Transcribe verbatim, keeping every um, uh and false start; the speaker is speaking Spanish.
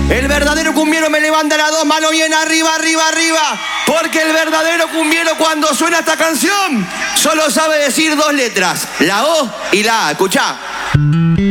El verdadero cumbiero me levanta las dos manos bien arriba, arriba, arriba. Porque el verdadero cumbiero cuando suena esta canción solo sabe decir dos letras, la O y la A. Escuchá.